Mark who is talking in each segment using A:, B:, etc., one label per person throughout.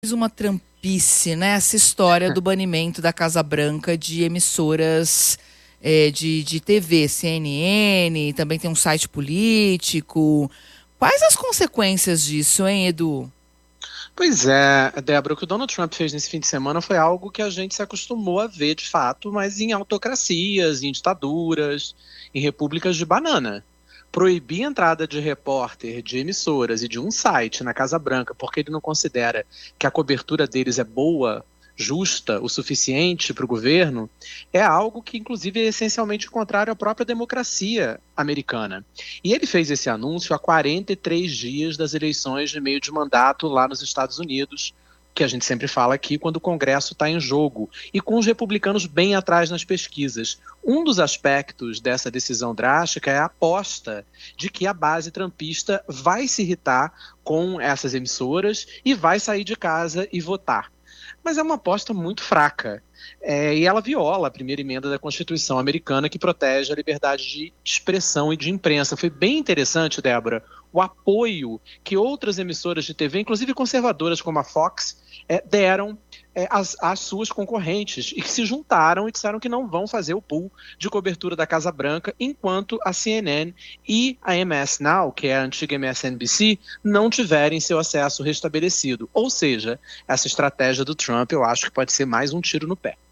A: Uma trampice, né? Essa história do banimento da Casa Branca de emissoras de TV, CNN, também tem um site político. Quais as consequências disso, hein, Edu?
B: Pois é, Débora, o que o Donald Trump fez nesse fim de semana foi algo que a gente se acostumou a ver de fato, mas em autocracias, em ditaduras, em repúblicas de banana. Proibir a entrada de repórter, de emissoras e de um site na Casa Branca porque ele não considera que a cobertura deles é boa, justa, o suficiente para o governo, é algo que, inclusive, é essencialmente contrário à própria democracia americana. E ele fez esse anúncio a 43 dias das eleições de meio de mandato lá nos Estados Unidos, que a gente sempre fala aqui, quando o Congresso está em jogo, e com os republicanos bem atrás nas pesquisas. Um dos aspectos dessa decisão drástica é a aposta de que a base trumpista vai se irritar com essas emissoras e vai sair de casa e votar. Mas é uma aposta muito fraca. E ela viola a primeira emenda da Constituição americana, que protege a liberdade de expressão e de imprensa. Foi bem interessante, Débora, o apoio que outras emissoras de TV, inclusive conservadoras como a Fox, deram às suas concorrentes e que se juntaram e disseram que não vão fazer o pool de cobertura da Casa Branca, enquanto a CNN e a MS Now, que é a antiga MSNBC, não tiverem seu acesso restabelecido. Ou seja, essa estratégia do Trump eu acho que pode ser mais um tiro no pé.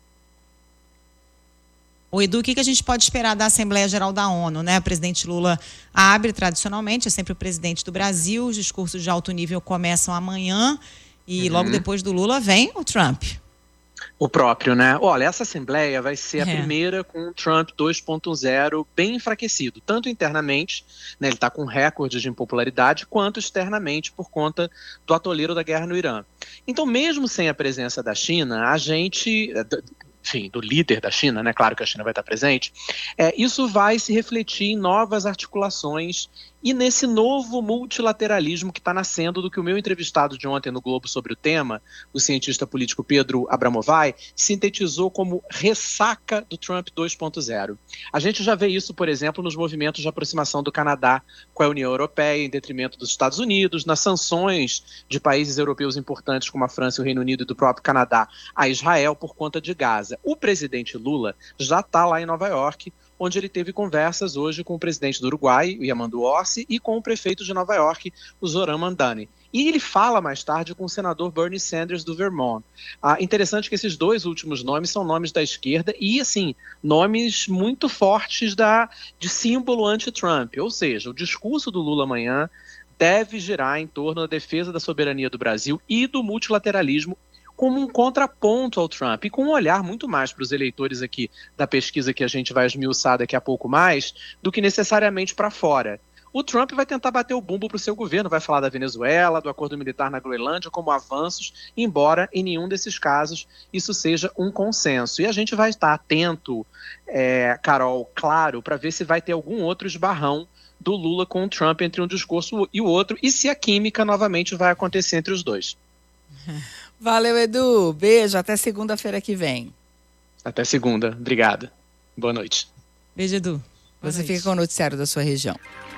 C: O Edu, o que a gente pode esperar da Assembleia Geral da ONU, né? O presidente Lula abre tradicionalmente, é sempre o presidente do Brasil, os discursos de alto nível começam amanhã e logo depois do Lula vem o Trump.
B: O próprio, né? Olha, essa Assembleia vai ser a primeira com o Trump 2.0 bem enfraquecido, tanto internamente, né, ele está com recorde de impopularidade, quanto externamente por conta do atoleiro da guerra no Irã. Então, mesmo sem a presença da China, a gente... enfim, do líder da China, né? Claro que a China vai estar presente, isso vai se refletir em novas articulações e nesse novo multilateralismo que está nascendo do que o meu entrevistado de ontem no Globo sobre o tema, o cientista político Pedro Abramovay, sintetizou como ressaca do Trump 2.0. A gente já vê isso, por exemplo, nos movimentos de aproximação do Canadá com a União Europeia em detrimento dos Estados Unidos, nas sanções de países europeus importantes como a França, o Reino Unido e do próprio Canadá a Israel por conta de Gaza. O presidente Lula já está lá em Nova York, onde ele teve conversas hoje com o presidente do Uruguai, o Yamandu Orsi, e com o prefeito de Nova York, o Zoran Mandani. E ele fala mais tarde com o senador Bernie Sanders do Vermont. Interessante que esses dois últimos nomes são nomes da esquerda e, assim, nomes muito fortes de símbolo anti-Trump. Ou seja, o discurso do Lula amanhã deve girar em torno da defesa da soberania do Brasil e do multilateralismo como um contraponto ao Trump e com um olhar muito mais para os eleitores aqui da pesquisa que a gente vai esmiuçar daqui a pouco mais, do que necessariamente para fora. O Trump vai tentar bater o bumbo para o seu governo, vai falar da Venezuela, do acordo militar na Groenlândia como avanços, embora em nenhum desses casos isso seja um consenso. E a gente vai estar atento, Carol, claro, para ver se vai ter algum outro esbarrão do Lula com o Trump entre um discurso e o outro, e se a química novamente vai acontecer entre os dois.
A: Valeu, Edu. Beijo. Até segunda-feira que vem.
B: Até segunda. Obrigado. Boa noite.
C: Beijo, Edu.
A: Você fica com o noticiário da sua região.